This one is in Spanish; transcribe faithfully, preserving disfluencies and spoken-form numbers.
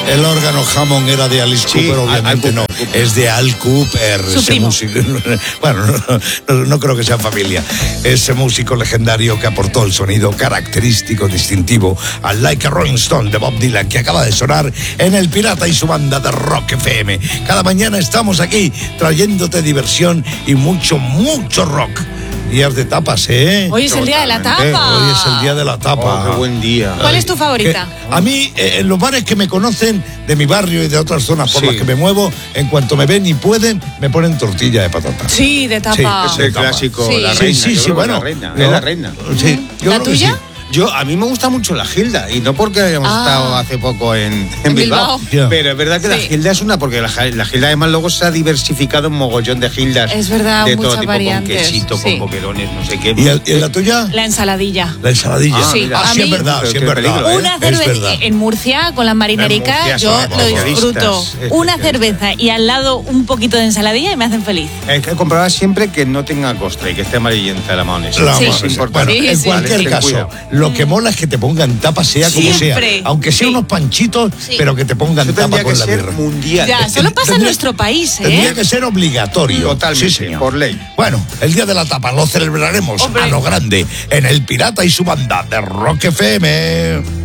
El órgano Hammond era de Alice Sí, Cooper, obviamente Al, Al no. Cooper, Cooper. Es de Al Cooper. Su ese primo. músico. Bueno, no, no, no creo que sea familia. Ese músico legendario que aportó el sonido característico, distintivo al Like a Rolling Stone de Bob Dylan, que acaba de sonar en El Pirata y su banda de Rock F M. Cada mañana estamos aquí trayéndote diversión y mucho, mucho rock. Días de tapas, ¿eh? Hoy es el día de la Totalmente. tapa. Hoy es el día de la tapa. Oh, qué buen día. ¿Cuál es tu favorita? Que a mí, eh, en los bares que me conocen de mi barrio y de otras zonas por Sí. las que me muevo, en cuanto me ven y pueden, me ponen tortilla de patata. Sí, de tapa. Es el clásico, Sí. la Sí, reina. sí, yo sí, creo que bueno. La reina, yo- es la reina. Sí, yo ¿La creo que tuya? sí. Yo, a mí me gusta mucho la Gilda, y no porque hayamos Ah. estado hace poco en, en En Bilbao, Bilbao. Ya. pero es verdad que la Sí. Gilda es una, porque la, la Gilda además luego se ha diversificado en mogollón de Gildas. Es verdad, de muchas todo tipo, variantes, con quesito, sí. con boquerones, no sé qué. ¿Y, el- y la tuya? La ensaladilla. La ensaladilla. Ah, Sí, mira. a sí, es mí- verdad, Pero sí, es qué verdad. peligro, ¿eh? Una Es cerveza verdad. en Murcia con la marinerica, En Murcia yo son lo especialistas, disfruto. Una especialistas. cerveza y al lado un poquito de ensaladilla y me hacen feliz. Hay que comprobar siempre que no tenga costra y que esté amarillenta la mayonesa. La Sí. Es mayonesa. importante. Bueno, Sí, en sí. cualquier Ten caso, cuidado. lo que mola es que te pongan tapa, sea como Siempre. sea. Aunque sea Sí. unos panchitos, Sí. pero que te pongan Eso tapa tendría con que la ser birra. mundial. Ya, solo pasa en Tendría- nuestro país, Tendría ¿eh? que ser obligatorio. Totalmente, Sí, señor. por ley. Bueno, el día de la tapa lo celebraremos Hombre. a lo grande en El Pirata y su banda de Rock F M.